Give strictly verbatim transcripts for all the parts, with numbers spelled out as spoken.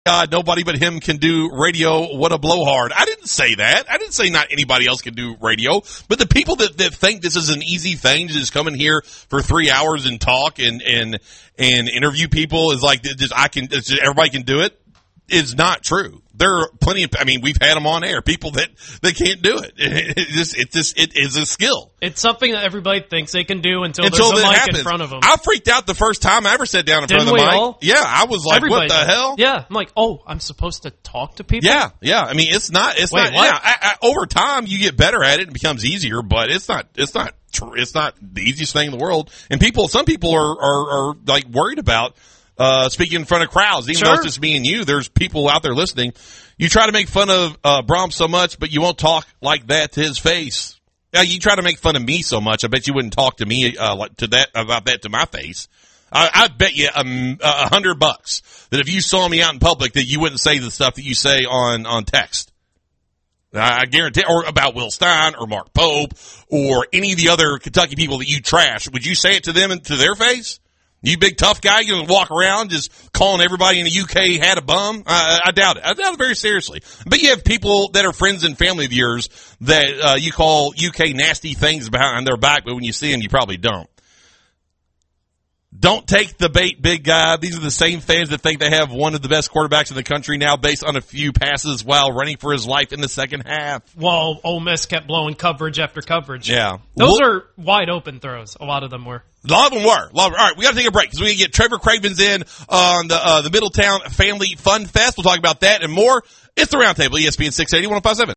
God, nobody but him can do radio. What a blowhard. I didn't say that. I didn't say not anybody else can do radio. But the people that, that think this is an easy thing to just come in here for three hours and talk and, and, and interview people is like, just, I can, just, everybody can do it, is not true. There are plenty of, I mean, we've had them on air, people that, that can't do it. It, it just, it just, it is a skill. It's something that everybody thinks they can do until, until there's a mic happens. in front of them. I freaked out the first time I ever sat down in Didn't front of the mic. All? Yeah, I was like, everybody what the did. hell? Yeah, I'm like, oh, I'm supposed to talk to people? Yeah, yeah. I mean, it's not, it's Wait, not, what? yeah, I, I, over time you get better at it and it becomes easier, but it's not, it's not, tr- it's not the easiest thing in the world. And people, some people are, are, are like worried about, uh, speaking in front of crowds, even sure. though it's just me and you, there's people out there listening. You try to make fun of, uh, Brahms so much, but you won't talk like that to his face. Yeah, you try to make fun of me so much, I bet you wouldn't talk to me, uh, like to that, about that to my face. I, I bet you a, a hundred bucks that if you saw me out in public that you wouldn't say the stuff that you say on, on text. I, I guarantee, or about Will Stein or Mark Pope or any of the other Kentucky people that you trash. Would you say it to them and to their face? You big tough guy, you gonna walk around just calling everybody in the U K had a bum? I, I doubt it. I doubt it very seriously. But you have people that are friends and family of yours that uh, you call U K nasty things behind their back, but when you see them, you probably don't. Don't take the bait, big guy. These are the same fans that think they have one of the best quarterbacks in the country now based on a few passes while running for his life in the second half. While Ole Miss kept blowing coverage after coverage. Yeah. Those Well, are wide open throws. A lot of them were. A lot of them were. A lot of, all right, we got to take a break because we get Trevor Cravens in on the uh, the Middletown Family Fun Fest. We'll talk about that and more. It's the Roundtable, E S P N six eighty, one oh five seven.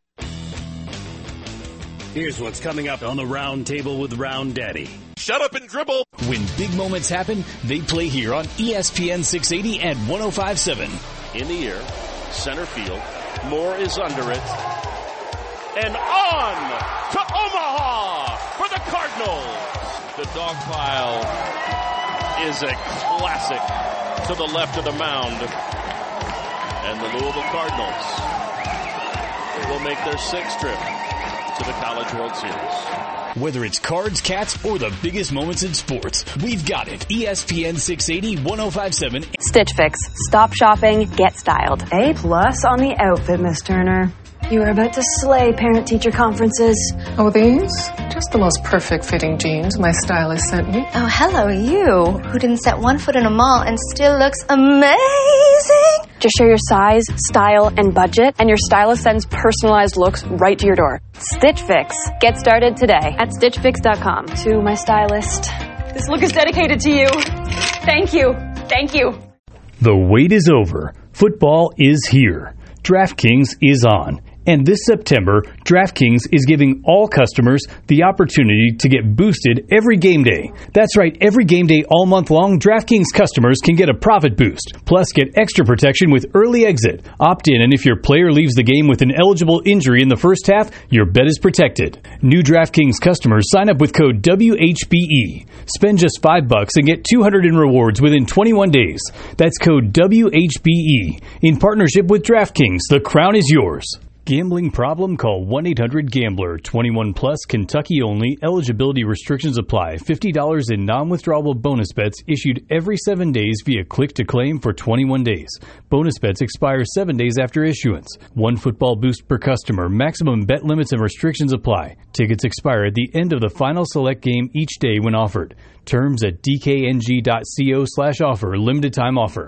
Here's what's coming up on the Roundtable with Round Daddy. Shut up and dribble. When big moments happen, they play here on E S P N six eighty and one oh five seven. In the air, center field. Moore is under it. And on to Omaha for the Cardinals. The dog pile is a classic to the left of the mound. And the Louisville Cardinals will make their sixth trip to the College World Series. Whether it's cards, cats, or the biggest moments in sports, we've got it. E S P N six eighty, one oh five seven. Stitch Fix. Stop shopping, get styled. A plus on the outfit, Miss Turner. You are about to slay parent-teacher conferences. Oh, these? Just the most perfect fitting jeans my stylist sent me. Oh, hello, you, who didn't set one foot in a mall and still looks amazing. Just share your size, style, and budget, and your stylist sends personalized looks right to your door. Stitch Fix. Get started today at stitch fix dot com. To my stylist, this look is dedicated to you. Thank you. Thank you. The wait is over. Football is here. DraftKings is on. And this September, DraftKings is giving all customers the opportunity to get boosted every game day. That's right, every game day all month long, DraftKings customers can get a profit boost. Plus, get extra protection with early exit. Opt in, and if your player leaves the game with an eligible injury in the first half, your bet is protected. New DraftKings customers sign up with code W H B E. Spend just five bucks and get two hundred in rewards within twenty-one days. That's code W H B E. In partnership with DraftKings, the crown is yours. Gambling problem? Call one eight hundred gambler. twenty-one plus, Kentucky only. Eligibility restrictions apply. fifty dollars in non-withdrawable bonus bets issued every seven days via click-to-claim for twenty-one days. Bonus bets expire seven days after issuance. One football boost per customer. Maximum bet limits and restrictions apply. Tickets expire at the end of the final select game each day when offered. Terms at d k n g dot co slash offer. Limited time offer.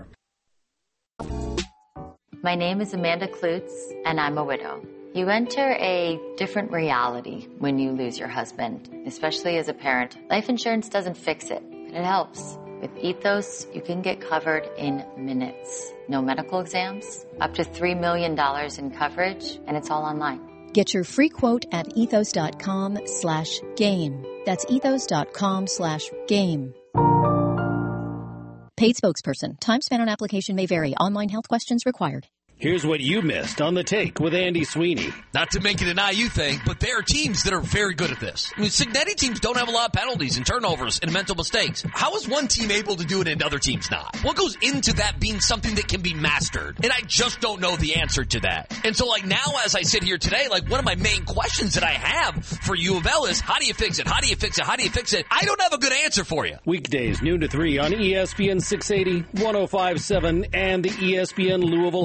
My name is Amanda Klutz, and I'm a widow. You enter a different reality when you lose your husband, especially as a parent. Life insurance doesn't fix it, but it helps. With Ethos, you can get covered in minutes. No medical exams, up to three million dollars in coverage, and it's all online. Get your free quote at ethos.com slash game. That's ethos.com slash game. Paid spokesperson. Time spent on application may vary. Online health questions required. Here's what you missed on The Take with Andy Sweeney. Not to make it an I U thing, but there are teams that are very good at this. I mean, Cignetti teams don't have a lot of penalties and turnovers and mental mistakes. How is one team able to do it and other teams not? What goes into that being something that can be mastered? And I just don't know the answer to that. And so, like, now as I sit here today, like, one of my main questions that I have for U of L is, how do you fix it? How do you fix it? How do you fix it? I don't have a good answer for you. Weekdays, noon to three on E S P N six eighty, one oh five seven, and the E S P N Louisville